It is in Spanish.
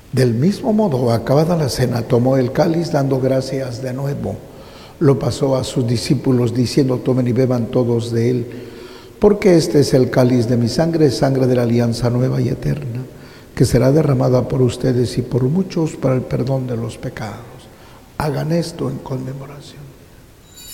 Del mismo modo, acabada la cena, tomó el cáliz, dando gracias de nuevo. Lo pasó a sus discípulos, diciendo: tomen y beban todos de él, porque este es el cáliz de mi sangre, sangre de la alianza nueva y eterna, que será derramada por ustedes y por muchos para el perdón de los pecados. Hagan esto en conmemoración.